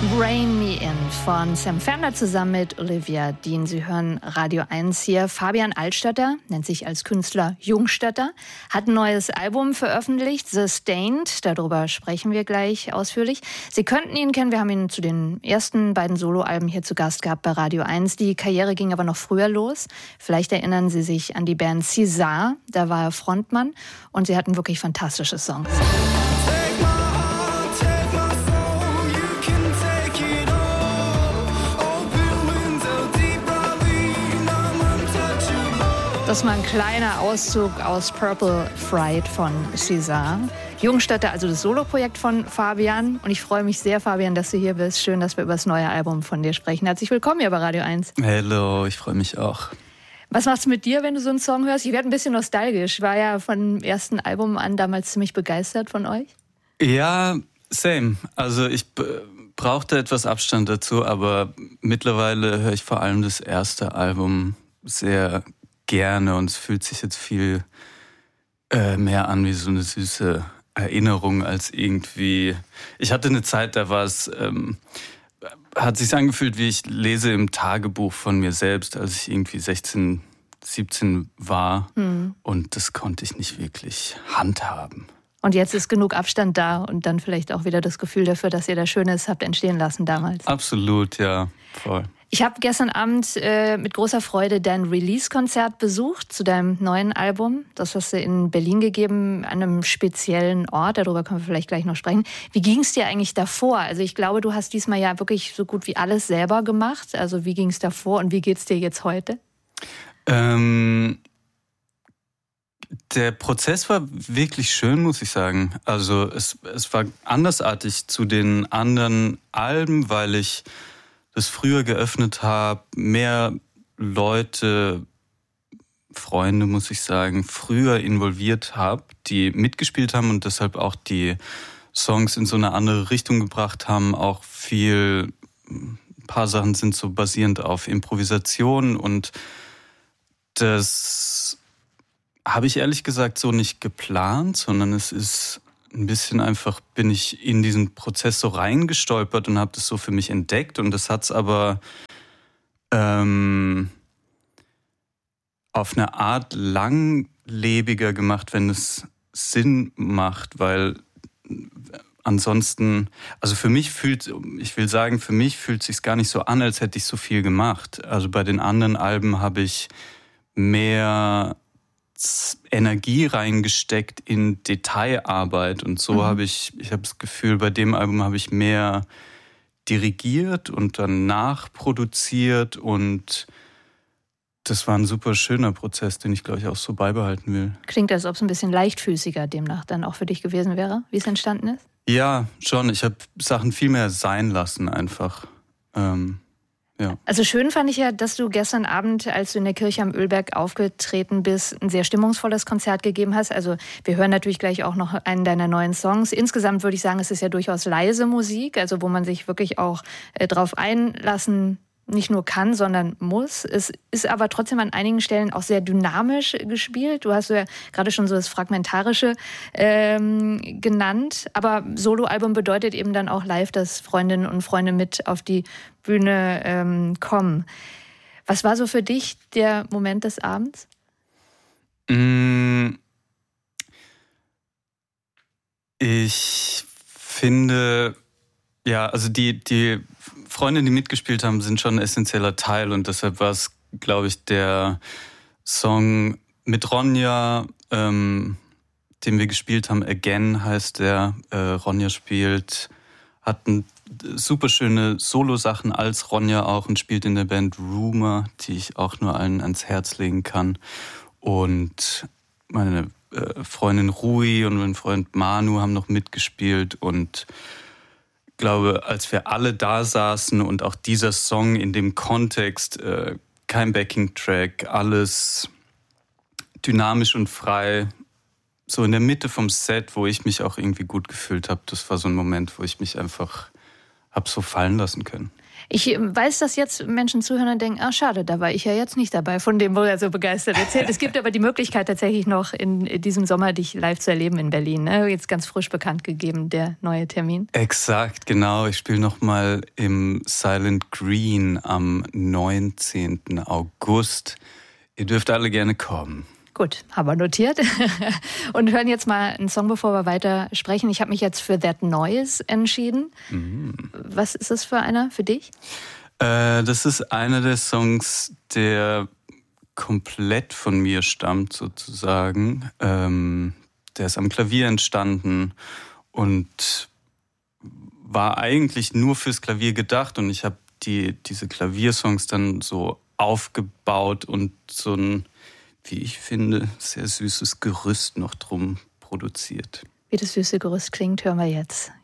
Rain Me In von Sam Fender zusammen mit Olivia Dean. Sie hören Radio 1 hier. Fabian Altstaetter, nennt sich als Künstler Jungstaetter, hat ein neues Album veröffentlicht, Sustained. Darüber sprechen wir gleich ausführlich. Sie könnten ihn kennen, wir haben ihn zu den ersten beiden Soloalben hier zu Gast gehabt bei Radio 1. Die Karriere ging aber noch früher los. Vielleicht erinnern Sie sich an die Band Caesar, da war er Frontmann und sie hatten wirklich fantastische Songs. Das ist mal ein kleiner Auszug aus Purple Fright von Caesar. Jungstaetter, also das Soloprojekt von Fabian. Und ich freue mich sehr, Fabian, dass du hier bist. Schön, dass wir über das neue Album von dir sprechen. Herzlich willkommen hier bei Radio 1. Hallo, ich freue mich auch. Was machst du mit dir, wenn du so einen Song hörst? Ich werde ein bisschen nostalgisch. War ja von dem ersten Album an damals ziemlich begeistert von euch. Ja, same. Also ich brauchte etwas Abstand dazu, aber mittlerweile höre ich vor allem das erste Album sehr gerne und es fühlt sich jetzt viel mehr an wie so eine süße Erinnerung als irgendwie. Ich hatte eine Zeit, da war es, hat sich angefühlt, wie ich lese im Tagebuch von mir selbst, als ich irgendwie 16, 17 war und das konnte ich nicht wirklich handhaben. Und jetzt ist genug Abstand da und dann vielleicht auch wieder das Gefühl dafür, dass ihr das Schönes habt entstehen lassen damals. Absolut, ja, voll. Ich habe gestern Abend mit großer Freude dein Release-Konzert besucht zu deinem neuen Album. Das hast du in Berlin gegeben, an einem speziellen Ort. Darüber können wir vielleicht gleich noch sprechen. Wie ging es dir eigentlich davor? Also ich glaube, du hast diesmal ja wirklich so gut wie alles selber gemacht. Also wie ging es davor und wie geht es dir jetzt heute? Der Prozess war wirklich schön, muss ich sagen. Also es war andersartig zu den anderen Alben, weil ich das früher geöffnet habe, mehr Leute, Freunde, muss ich sagen, früher involviert habe, die mitgespielt haben und deshalb auch die Songs in so eine andere Richtung gebracht haben. Auch ein paar Sachen sind so basierend auf Improvisation und das habe ich ehrlich gesagt so nicht geplant, sondern es ist ein bisschen einfach, bin ich in diesen Prozess so reingestolpert und habe das so für mich entdeckt und das hat es aber auf eine Art langlebiger gemacht, wenn es Sinn macht, weil ansonsten, also für mich fühlt es sich gar nicht so an, als hätte ich so viel gemacht. Also bei den anderen Alben habe ich mehr Energie reingesteckt in Detailarbeit und so habe ich habe das Gefühl, bei dem Album habe ich mehr dirigiert und dann nachproduziert und das war ein super schöner Prozess, den ich glaube ich auch so beibehalten will. Klingt, als ob es ein bisschen leichtfüßiger demnach dann auch für dich gewesen wäre, wie es entstanden ist? Ja, schon. Ich habe Sachen viel mehr sein lassen einfach. Ja. Also schön fand ich ja, dass du gestern Abend, als du in der Kirche am Ölberg aufgetreten bist, ein sehr stimmungsvolles Konzert gegeben hast. Also wir hören natürlich gleich auch noch einen deiner neuen Songs. Insgesamt würde ich sagen, es ist ja durchaus leise Musik, also wo man sich wirklich auch drauf einlassen nicht nur kann, sondern muss. Es ist aber trotzdem an einigen Stellen auch sehr dynamisch gespielt. Du hast ja gerade schon so das Fragmentarische genannt. Aber Soloalbum bedeutet eben dann auch live, dass Freundinnen und Freunde mit auf die Bühne kommen. Was war so für dich der Moment des Abends? Ich finde, ja, also die Freunde, die mitgespielt haben, sind schon ein essentieller Teil und deshalb war es, glaube ich, der Song mit Ronja, den wir gespielt haben, Again heißt der. Ronja hat super schöne Solo-Sachen als Ronja auch und spielt in der Band Rumor, die ich auch nur allen ans Herz legen kann. Und meine Freundin Rui und mein Freund Manu haben noch mitgespielt und ich glaube, als wir alle da saßen und auch dieser Song in dem Kontext, kein Backing-Track, alles dynamisch und frei, so in der Mitte vom Set, wo ich mich auch irgendwie gut gefühlt habe, das war so ein Moment, wo ich mich einfach habe so fallen lassen können. Ich weiß, dass jetzt Menschen zuhören und denken, schade, da war ich ja jetzt nicht dabei, von dem, wo er so begeistert erzählt. Es gibt aber die Möglichkeit tatsächlich noch in diesem Sommer dich live zu erleben in Berlin. Ne? Jetzt ganz frisch bekannt gegeben, der neue Termin. Exakt, genau. Ich spiele nochmal im Silent Green am 19. August. Ihr dürft alle gerne kommen. Gut, haben wir notiert. Und hören jetzt mal einen Song, bevor wir weiter sprechen. Ich habe mich jetzt für That Noise entschieden. Was ist das für einer für dich? Das ist einer der Songs, der komplett von mir stammt, sozusagen. Der ist am Klavier entstanden und war eigentlich nur fürs Klavier gedacht. Und ich habe diese Klaviersongs dann so aufgebaut und so ein, wie ich finde, sehr süßes Gerüst noch drum produziert. Wie das süße Gerüst klingt, hören wir jetzt.